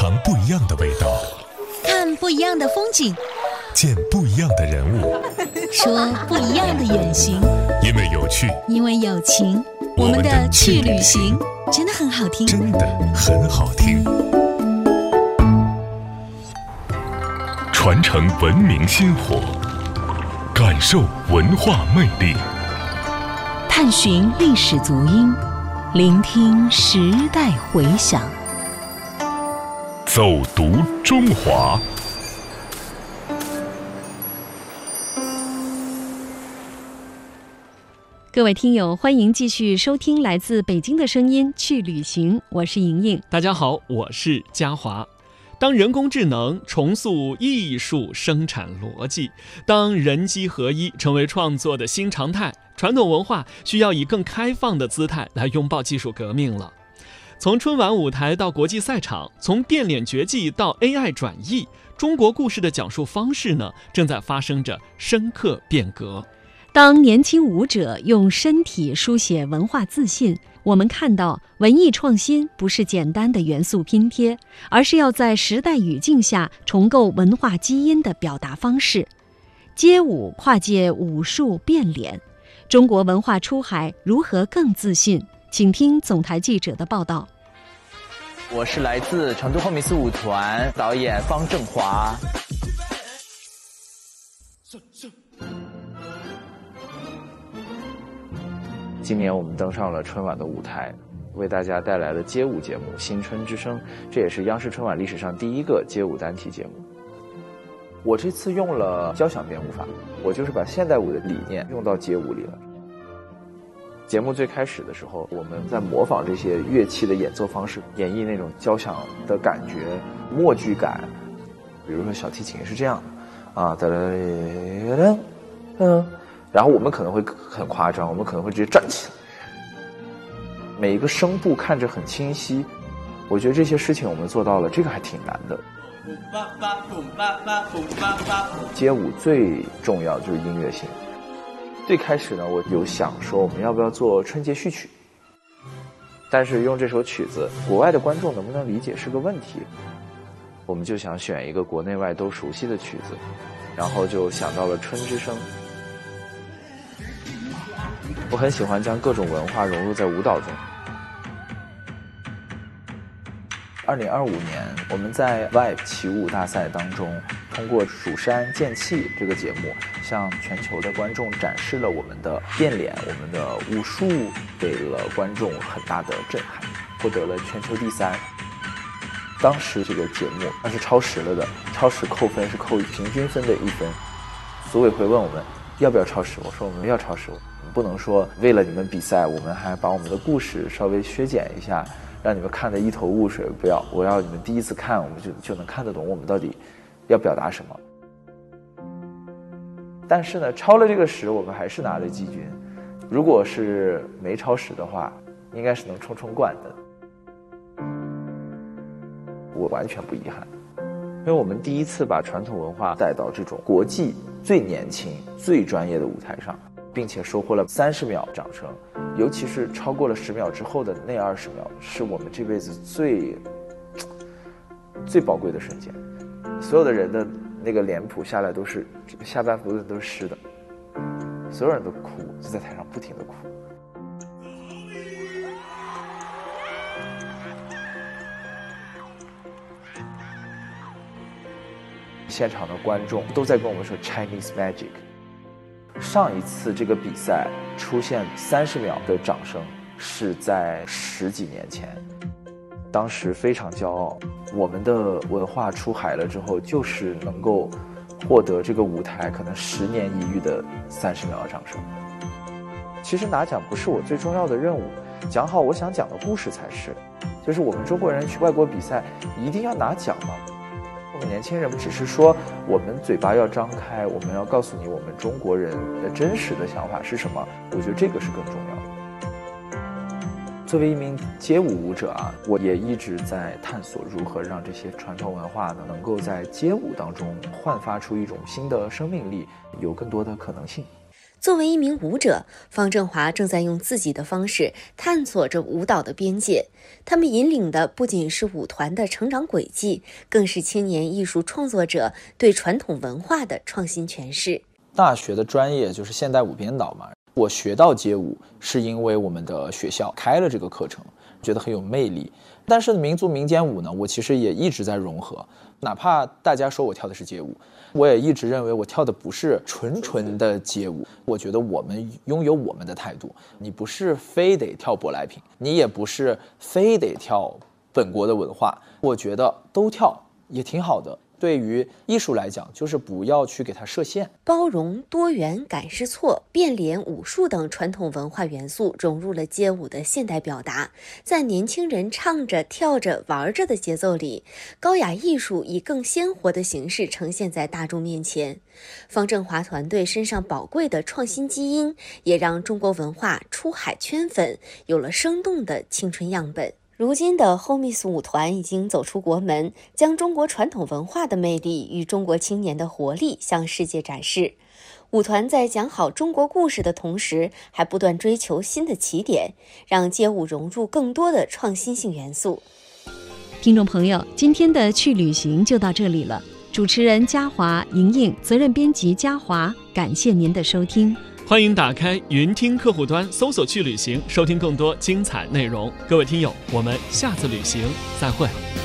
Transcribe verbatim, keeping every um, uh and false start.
尝不一样的味道， 看不一样的风景， 见不一样的人物， 说不一样的远行。 因为有趣， 因为有情，我们的去旅行真的很好听， 真的很好听。传承文明薪火，感受文化魅力， 探寻历史足音，聆听时代回响， 走读中华。 各位听友，欢迎继续收听来自北京的声音去旅行，我是莹莹。 大家好，我是嘉华。当人工智能重塑艺术生产逻辑，当人机合一成为创作的新常态，传统文化需要以更开放的姿态来拥抱技术革命了。从春晚舞台到国际赛场，从变脸绝技到 A I 转译，中国故事的讲述方式呢，正在发生着深刻变革。 当年轻舞者用身体书写文化自信，我们看到文艺创新不是简单的元素拼贴，而是要在时代语境下重构文化基因的表达方式。街舞跨界武术变脸，中国文化出海如何更自信？请听总台记者的报道。 我是来自成都霍米斯舞团导演方正华。今年我们登上了春晚的舞台，为大家带来了街舞节目《新春之声》，这也是央视春晚历史上第一个街舞单体节目。我这次用了交响编舞法，我就是把现代舞的理念用到街舞里了。节目最开始的时候，我们在模仿这些乐器的演奏方式，演绎那种交响的感觉、默剧感。比如说小提琴是这样的啊，哒哒哒，嗯。然后我们可能会很夸张，我们可能会直接站起来，每一个声部看着很清晰。我觉得这些事情我们做到了，这个还挺难的。街舞最重要就是音乐性。最开始呢，我有想说我们要不要做春节序曲，但是用这首曲子，国外的观众能不能理解是个问题。我们就想选一个国内外都熟悉的曲子，然后就想到了《春之声》。我很喜欢将各种文化融入在舞蹈中。二零二五年，我们在 Vibe 起舞大赛当中，通过《蜀山剑气》这个节目，向全球的观众展示了我们的变脸，我们的武术，给了观众很大的震撼，获得了全球第三。当时这个节目那是超时了的，超时扣分是扣平均分的一分。组委会问我们要不要超时，我说我们要超时。不能说为了你们比赛，我们还把我们的故事稍微削减一下，让你们看得一头雾水。不要，我要你们第一次看，我们就就能看得懂我们到底要表达什么。但是呢，超了这个时，我们还是拿了季军。如果是没超时的话，应该是能冲冲冠的。我完全不遗憾，因为我们第一次把传统文化带到这种国际最年轻、最专业的舞台上。并且收获了三十秒掌声，尤其是超过了十秒之后的那二十秒，是我们这辈子最最宝贵的瞬间。所有的人的那个脸谱下来都是下半部分都是湿的，所有人都哭，就在台上不停的哭。现场的观众都在跟我们说 Chinese Magic。上一次这个比赛出现三十秒的掌声是在十几年前，当时非常骄傲，我们的文化出海了之后，就是能够获得这个舞台可能十年一遇的三十秒的掌声。其实拿奖不是我最重要的任务，讲好我想讲的故事才是。就是我们中国人去外国比赛一定要拿奖吗？我们年轻人只是说我们嘴巴要张开，我们要告诉你我们中国人的真实的想法是什么，我觉得这个是更重要的。作为一名街舞舞者啊，我也一直在探索如何让这些传统文化呢能够在街舞当中焕发出一种新的生命力，有更多的可能性。 作为一名舞者，方振华正在用自己的方式探索着舞蹈的边界。他们引领的不仅是舞团的成长轨迹，更是青年艺术创作者对传统文化的创新诠释。 大学的专业就是现代舞编导嘛，我学到街舞是因为我们的学校开了这个课程，觉得很有魅力。但是民族民间舞呢，我其实也一直在融合，哪怕大家说我跳的是街舞，我也一直认为我跳的不是纯纯的街舞。我觉得我们拥有我们的态度，你不是非得跳舶来品，你也不是非得跳本国的文化，我觉得都跳也挺好的。对于艺术来讲，就是不要去给它设限， 包容、多元、敢试错、变脸、武术等传统文化元素融入了街舞的现代表达，在年轻人唱着、跳着、玩着的节奏里，高雅艺术以更鲜活的形式呈现在大众面前。方振华团队身上宝贵的创新基因，也让中国文化出海圈粉，有了生动的青春样本。如今的 Homies 舞团已经走出国门，将中国传统文化的魅力与中国青年的活力向世界展示。舞团在讲好中国故事的同时，还不断追求新的起点，让街舞融入更多的创新性元素。 听众朋友，今天的去旅行就到这里了。主持人嘉华、莹莹，责任编辑嘉华，感谢您的收听。 欢迎打开云听客户端，搜索去旅行，收听更多精彩内容。各位听友，我们下次旅行再会。